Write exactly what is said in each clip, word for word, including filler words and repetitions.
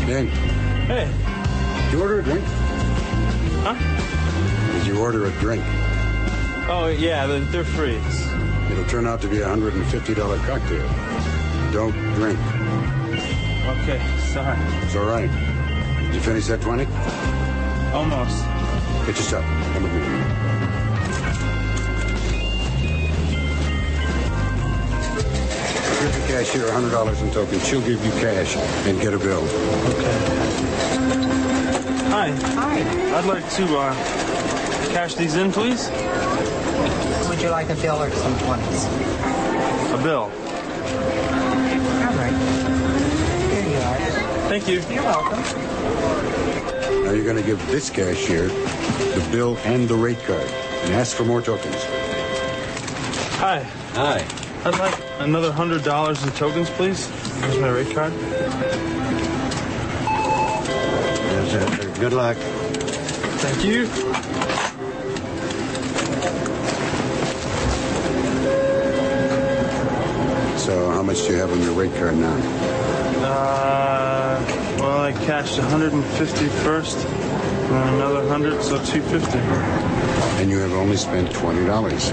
Ben. Hey. Did you order a drink? Huh? Did you order a drink? Oh, yeah, they're, they're free. It'll turn out to be a one hundred fifty dollars cocktail. Don't drink. Okay, sorry. It's all right. Did you finish that twenty? Almost. Get your stuff. Come with me. Give the cashier one hundred dollars in tokens. She'll give you cash and get a bill. Okay. Hi. Hi. I'd like to uh, cash these in, please. Would you like a bill or some twenties? A bill. All right. Here you are. Thank you. You're welcome. Now you're going to give this cashier the bill and the rate card and ask for more tokens. Hi. Hi. I'd like another one hundred dollars in tokens, please. Here's my rate card. Yes, uh, good luck. Thank you. So how much do you have on your rate card now? Uh, well, I cashed one hundred fifty first, and then another one hundred, so two hundred fifty. And you have only spent twenty dollars.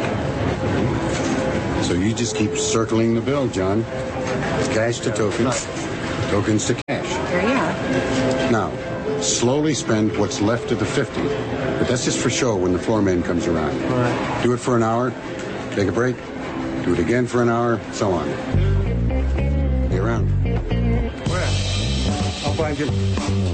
So you just keep circling the bill, John. Cash to tokens, tokens to cash. Here you are. Now, slowly spend what's left of the fifty. But that's just for show when the floor man comes around. Right. Do it for an hour, take a break, do it again for an hour, so on. Be around. Where? I'll find you.